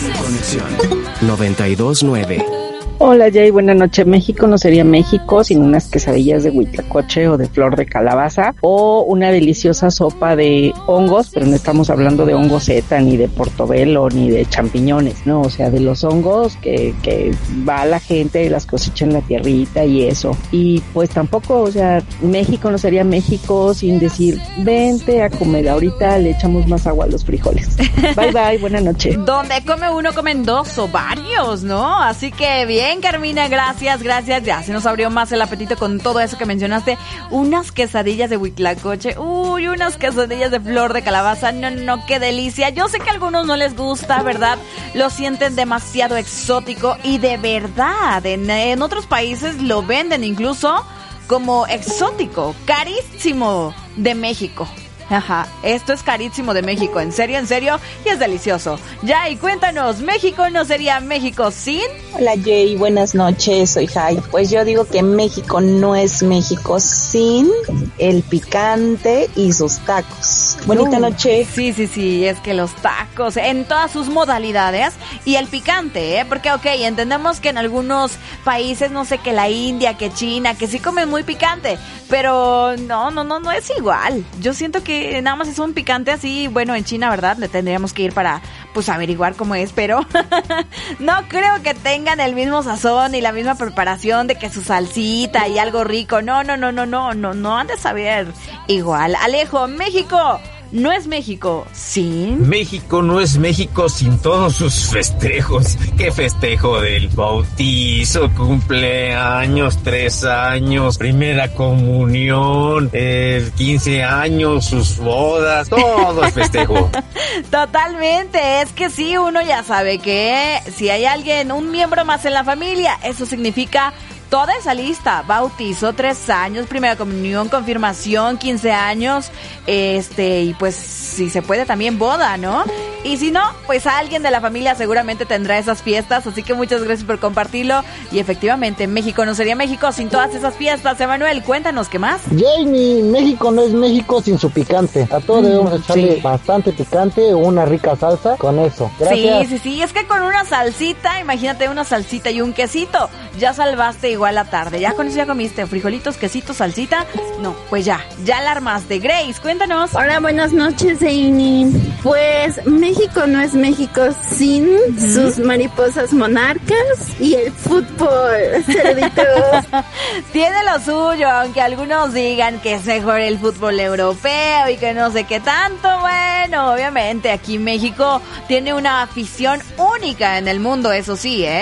Conexión 92.9. Hola Jay, buenas noches. México no sería México sin unas quesadillas de huitlacoche o de flor de calabaza o una deliciosa sopa de hongos, pero no estamos hablando de hongo zeta, ni de portobelo, ni de champiñones, ¿no? O sea, de los hongos que va la gente y las cosecha en la tierrita y eso. Y pues tampoco, o sea, México no sería México sin decir, vente a comer, ahorita le echamos más agua a los frijoles. Bye bye, buenas noches. Donde come uno, comen dos o varios, ¿no? Así que bien, Carmina, gracias. Ya se nos abrió más el apetito con todo eso que mencionaste. Unas quesadillas de huitlacoche, uy, unas quesadillas de flor de calabaza, no, qué delicia. Yo sé que a algunos no les gusta, ¿verdad? Lo sienten demasiado exótico y de verdad, en otros países lo venden incluso como exótico, carísimo de México. Ajá, esto es carísimo de México, en serio, y es delicioso. Ya, y cuéntanos, ¿México no sería México sin? Hola Jay, buenas noches, soy Jai. Pues yo digo que México no es México sin el picante y sus tacos. Bonita noche. Sí, es que los tacos en todas sus modalidades y el picante, porque ok, entendemos que en algunos países, no sé, que la India, que China, que sí comen muy picante, pero no es igual. Yo siento que nada más es un picante así, bueno, en China, ¿verdad? Le tendríamos que ir para, pues, averiguar cómo es, pero no creo que tengan el mismo sazón y la misma preparación de que su salsita y algo rico. No han de saber igual. Alejo, México no es México sin... México no es México sin todos sus festejos. ¿Qué festejo del bautizo, cumpleaños, 3 años, primera comunión, 15 años, sus bodas? Todo es festejo. Totalmente, es que sí, uno ya sabe que si hay alguien, un miembro más en la familia, eso significa... toda esa lista: bautizo, 3 años, primera comunión, confirmación, 15 años, y pues si se puede también boda, ¿no? Y si no, pues alguien de la familia seguramente tendrá esas fiestas, así que muchas gracias por compartirlo. Y efectivamente, México no sería México sin todas esas fiestas. Emanuel, cuéntanos, ¿qué más? Jamie, México no es México sin su picante. A todos debemos echarle bastante picante o una rica salsa con eso. Gracias. Sí, es que con una salsita, imagínate una salsita y un quesito, ya salvaste igual la tarde. Ya con eso ya comiste frijolitos, quesitos, salsita. No, pues ya la armaste. Grace, cuéntanos. Hola, buenas noches, Amy. Pues México no es México sin sus mariposas monarcas y el fútbol, cerditos. Tiene lo suyo, aunque algunos digan que es mejor el fútbol europeo y que no sé qué tanto. Bueno, obviamente aquí México tiene una afición única en el mundo, eso sí,